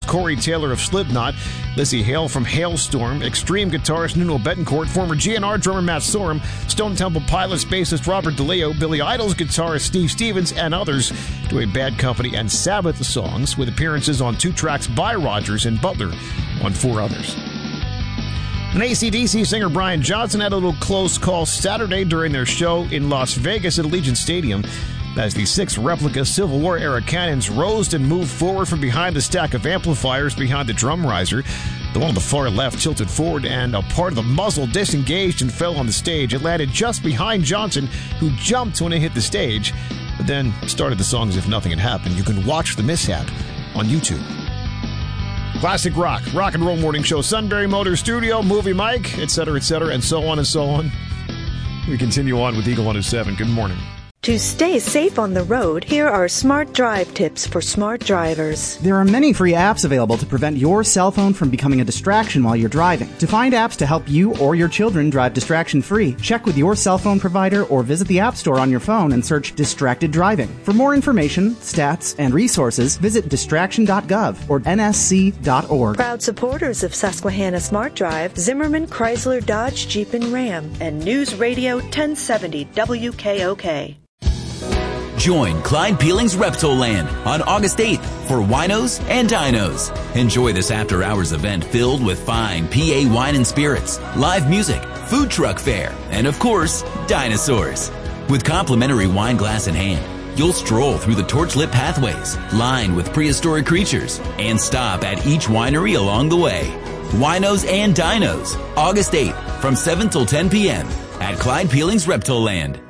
Corey Taylor of Slipknot, Lizzie Hale from Hailstorm, Extreme guitarist Nuno Betancourt, former GNR drummer Matt Sorum, Stone Temple Pilots bassist Robert DeLeo, Billy Idol's guitarist Steve Stevens, and others doing Bad Company and Sabbath songs, with appearances on 2 tracks by Rogers and Butler on 4 others. And AC/DC singer Brian Johnson had a little close call Saturday during their show in Las Vegas at Allegiant Stadium as the 6 replica Civil War-era cannons rose and moved forward from behind the stack of amplifiers behind the drum riser. The one on the far left tilted forward and a part of the muzzle disengaged and fell on the stage. It landed just behind Johnson, who jumped when it hit the stage, but then started the song as if nothing had happened. You can watch the mishap on YouTube. Classic rock, rock and roll morning show, Sunbury Motors Studio, Movie Mike, etc., and so on and so on. We continue on with Eagle 107. Good morning. To stay safe on the road, here are smart drive tips for smart drivers. There are many free apps available to prevent your cell phone from becoming a distraction while you're driving. To find apps to help you or your children drive distraction-free, check with your cell phone provider or visit the App Store on your phone and search Distracted Driving. For more information, stats, and resources, visit distraction.gov or nsc.org. Proud supporters of Susquehanna Smart Drive, Zimmerman, Chrysler, Dodge, Jeep, and Ram, and News Radio 1070 WKOK. Join Clyde Peeling's Reptoland on August 8th for winos and dinos. Enjoy this after-hours event filled with fine PA wine and spirits, live music, food truck fare, and of course, dinosaurs. With complimentary wine glass in hand, you'll stroll through the torch-lit pathways lined with prehistoric creatures and stop at each winery along the way. Winos and dinos, August 8th from 7 till 10 p.m. at Clyde Peeling's Reptoland.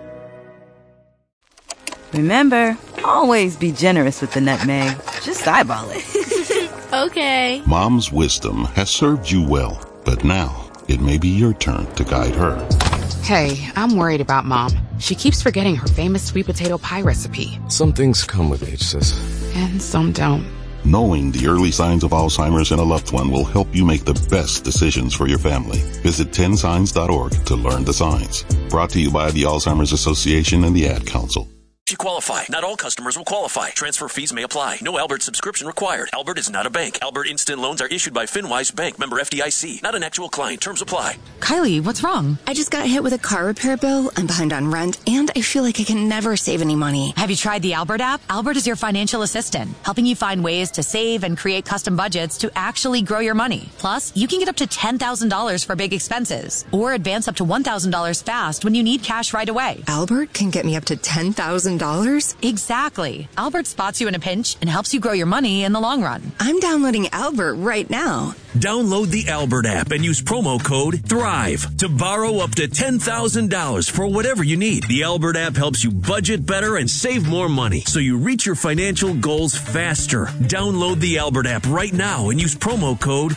Remember, always be generous with the nutmeg. Just eyeball it. Okay. Mom's wisdom has served you well, but now it may be your turn to guide her. Hey, I'm worried about Mom. She keeps forgetting her famous sweet potato pie recipe. Some things come with age, sis. And some don't. Knowing the early signs of Alzheimer's in a loved one will help you make the best decisions for your family. Visit 10signs.org to learn the signs. Brought to you by the Alzheimer's Association and the Ad Council. You qualify. Not all customers will qualify. Transfer fees may apply. No Albert subscription required. Albert is not a bank. Albert Instant Loans are issued by FinWise Bank, member FDIC. Not an actual client. Terms apply. Kylie, what's wrong? I just got hit with a car repair bill. I'm behind on rent, and I feel like I can never save any money. Have you tried the Albert app? Albert is your financial assistant, helping you find ways to save and create custom budgets to actually grow your money. Plus, you can get up to $10,000 for big expenses, or advance up to $1,000 fast when you need cash right away. Albert can get me up to $10,000? Exactly. Albert spots you in a pinch and helps you grow your money in the long run. I'm downloading Albert right now. Download the Albert app and use promo code THRIVE to borrow up to $10,000 for whatever you need. The Albert app helps you budget better and save more money so you reach your financial goals faster. Download the Albert app right now and use promo code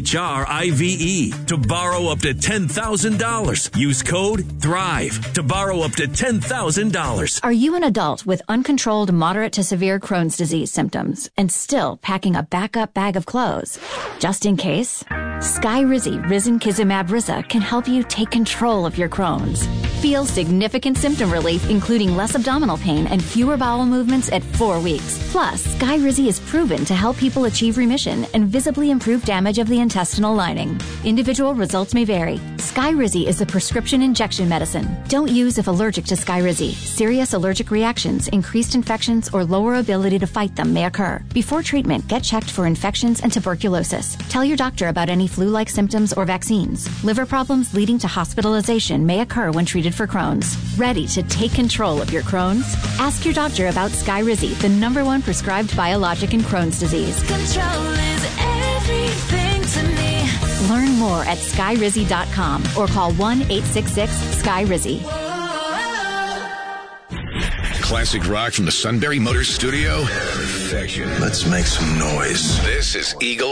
THRIVE to borrow up to $10,000. Use code THRIVE to borrow up to $10,000. Are you an adult with uncontrolled moderate to severe Crohn's disease symptoms and still packing a backup bag of clothes? Just in case, Skyrizi Risankizumab Riza can help you take control of your Crohn's. Feel significant symptom relief, including less abdominal pain and fewer bowel movements at 4 weeks. Plus, Skyrizi is proven to help people achieve remission and visibly improve damage of the intestinal lining. Individual results may vary. Skyrizi is a prescription injection medicine. Don't use if allergic to Skyrizi. Serious allergic reactions, increased infections, or lower ability to fight them may occur. Before treatment, get checked for infections and tuberculosis. Tell your doctor about any flu-like symptoms or vaccines. Liver problems leading to hospitalization may occur when treated for Crohn's. Ready to take control of your Crohn's? Ask your doctor about Skyrizi, the #1 prescribed biologic in Crohn's disease. Control is everything to me. Learn more at skyrizi.com or call 1-866-SKY-RIZZI. Classic rock from the Sunbury Motors Studio. Perfection. Let's make some noise. This is Eagle